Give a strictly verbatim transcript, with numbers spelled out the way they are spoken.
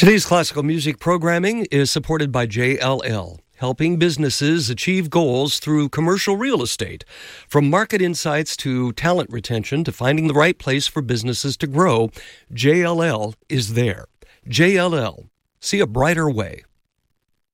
Today's classical music programming is supported by J L L, helping businesses achieve goals through commercial real estate. From market insights to talent retention to finding the right place for businesses to grow, J L L is there. J L L. See a brighter way.